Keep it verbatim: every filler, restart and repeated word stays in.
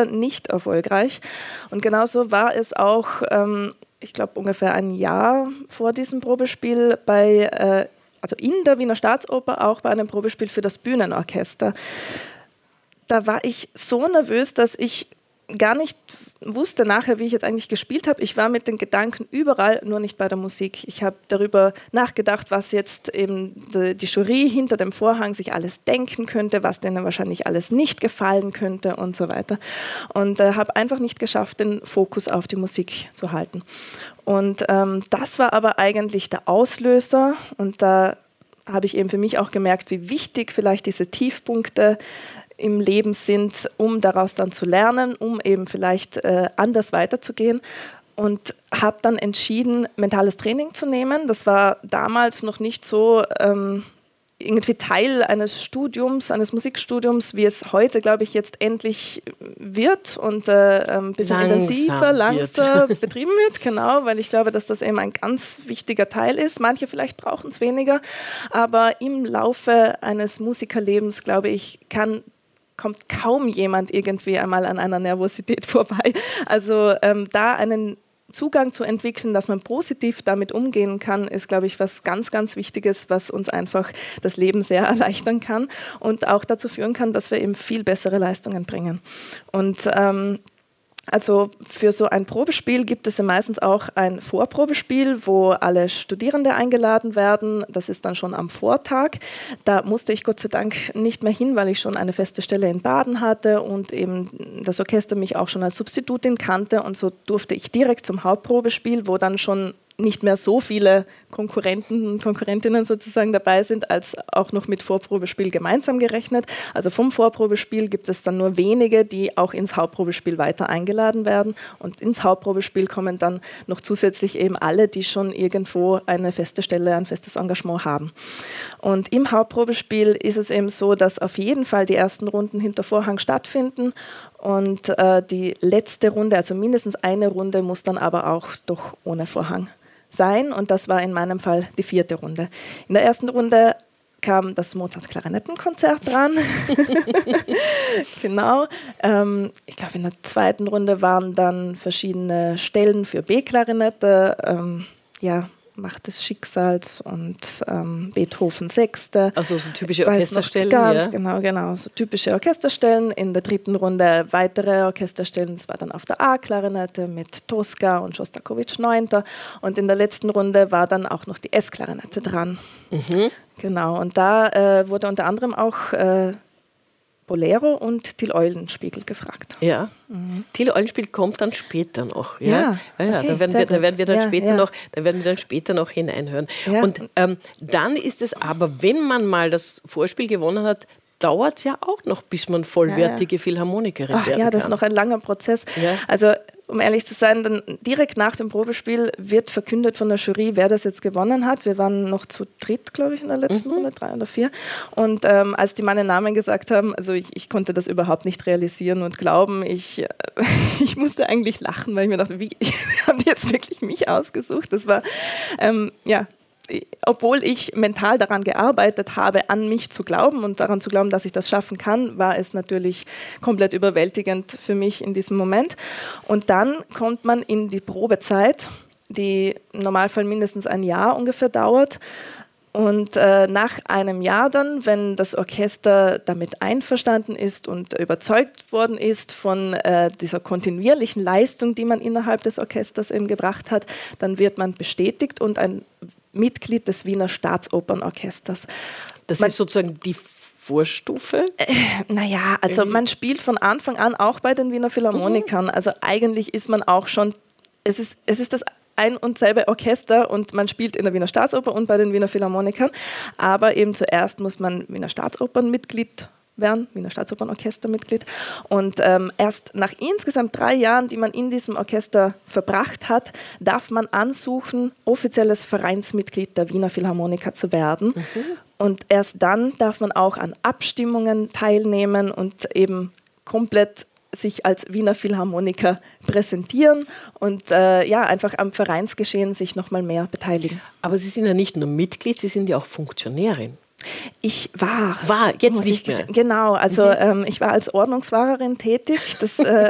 eher nicht erfolgreich. Und genauso war es auch, ähm, ich glaube, ungefähr ein Jahr vor diesem Probespiel bei, äh, also in der Wiener Staatsoper, auch bei einem Probespiel für das Bühnenorchester. Da war ich so nervös, dass ich gar nicht wusste nachher, wie ich jetzt eigentlich gespielt habe. Ich war mit den Gedanken überall, nur nicht bei der Musik. Ich habe darüber nachgedacht, was jetzt eben die, die Jury hinter dem Vorhang sich alles denken könnte, was denen wahrscheinlich alles nicht gefallen könnte und so weiter. Und äh, habe einfach nicht geschafft, den Fokus auf die Musik zu halten. Und ähm, das war aber eigentlich der Auslöser. Und da habe ich eben für mich auch gemerkt, wie wichtig vielleicht diese Tiefpunkte im Leben sind, um daraus dann zu lernen, um eben vielleicht äh, anders weiterzugehen. Und habe dann entschieden, mentales Training zu nehmen. Das war damals noch nicht so ähm, irgendwie Teil eines Studiums, eines Musikstudiums, wie es heute, glaube ich, jetzt endlich wird und äh, ein bisschen langsam intensiver, langsamer wird. betrieben wird. Genau, weil ich glaube, dass das eben ein ganz wichtiger Teil ist. Manche vielleicht brauchen es weniger, aber im Laufe eines Musikerlebens, glaube ich, kann kommt kaum jemand irgendwie einmal an einer Nervosität vorbei. Also ähm, da einen Zugang zu entwickeln, dass man positiv damit umgehen kann, ist, glaube ich, was ganz, ganz Wichtiges, was uns einfach das Leben sehr erleichtern kann und auch dazu führen kann, dass wir eben viel bessere Leistungen bringen. Und ähm, also für so ein Probespiel gibt es ja meistens auch ein Vorprobespiel, wo alle Studierende eingeladen werden. Das ist dann schon am Vortag. Da musste ich Gott sei Dank nicht mehr hin, weil ich schon eine feste Stelle in Baden hatte und eben das Orchester mich auch schon als Substitutin kannte. Und so durfte ich direkt zum Hauptprobespiel, wo dann schon nicht mehr so viele Konkurrenten und Konkurrentinnen sozusagen dabei sind, als auch noch mit Vorprobespiel gemeinsam gerechnet. Also vom Vorprobespiel gibt es dann nur wenige, die auch ins Hauptprobespiel weiter eingeladen werden. Und ins Hauptprobespiel kommen dann noch zusätzlich eben alle, die schon irgendwo eine feste Stelle, ein festes Engagement haben. Und im Hauptprobespiel ist es eben so, dass auf jeden Fall die ersten Runden hinter Vorhang stattfinden. Und äh, die letzte Runde, also mindestens eine Runde, muss dann aber auch doch ohne Vorhang sein. Und das war in meinem Fall die vierte Runde. In der ersten Runde kam das Mozart-Klarinettenkonzert dran. Genau. Ähm, ich glaube, in der zweiten Runde waren dann verschiedene Stellen für B-Klarinette. Ähm, ja, Macht des Schicksals und ähm, Beethoven Sechste. Also so typische Orchesterstellen. Ganz ja. genau, genau. So typische Orchesterstellen. In der dritten Runde weitere Orchesterstellen. Das war dann auf der A-Klarinette mit Tosca und Schostakowitsch Neunter. Und in der letzten Runde war dann auch noch die S-Klarinette dran. Mhm. Genau. Und da äh, wurde unter anderem auch äh, Bolero und Till Eulenspiegel gefragt. Ja, mhm. Till Eulenspiegel kommt dann später noch. Ja, ja, ja, ja okay, da, werden wir, da werden wir dann ja, später ja. noch, da werden wir dann später noch hineinhören. Ja. Und ähm, dann ist es aber, wenn man mal das Vorspiel gewonnen hat, dauert es ja auch noch, bis man vollwertige ja, ja. Philharmonikerin Ach, werden ja, kann. das ist noch ein langer Prozess. Ja. Also um ehrlich zu sein, dann direkt nach dem Probespiel wird verkündet von der Jury, wer das jetzt gewonnen hat. Wir waren noch zu dritt, glaube ich, in der letzten mhm. Runde, drei oder vier. Und ähm, als die meinen Namen gesagt haben, also ich, ich konnte das überhaupt nicht realisieren und glauben. Ich, äh, ich musste eigentlich lachen, weil ich mir dachte, wie haben die jetzt wirklich mich ausgesucht? Das war, ähm, ja... Obwohl ich mental daran gearbeitet habe, an mich zu glauben und daran zu glauben, dass ich das schaffen kann, war es natürlich komplett überwältigend für mich in diesem Moment. Und dann kommt man in die Probezeit, die im Normalfall mindestens ein Jahr ungefähr dauert. Und äh, nach einem Jahr dann, wenn das Orchester damit einverstanden ist und überzeugt worden ist von äh, dieser kontinuierlichen Leistung, die man innerhalb des Orchesters eben gebracht hat, dann wird man bestätigt und ein Mitglied des Wiener Staatsopernorchesters. Das man, ist sozusagen die Vorstufe? Äh, naja, also man spielt von Anfang an auch bei den Wiener Philharmonikern. Mhm. Also eigentlich ist man auch schon, es ist, es ist das ein und selbe Orchester und man spielt in der Wiener Staatsoper und bei den Wiener Philharmonikern. Aber eben zuerst muss man Wiener Staatsopernmitglied werden, Wiener Staatsopernorchestermitglied. Und ähm, erst nach insgesamt drei Jahren, die man in diesem Orchester verbracht hat, darf man ansuchen, offizielles Vereinsmitglied der Wiener Philharmoniker zu werden. Mhm. Und erst dann darf man auch an Abstimmungen teilnehmen und eben komplett sich als Wiener Philharmoniker präsentieren und äh, ja, einfach am Vereinsgeschehen sich noch mal mehr beteiligen. Aber Sie sind ja nicht nur Mitglied, Sie sind ja auch Funktionärin. Ich war. War, jetzt nicht mehr. Genau, also mhm. ähm, ich war als Ordnungswahrerin tätig. Das äh,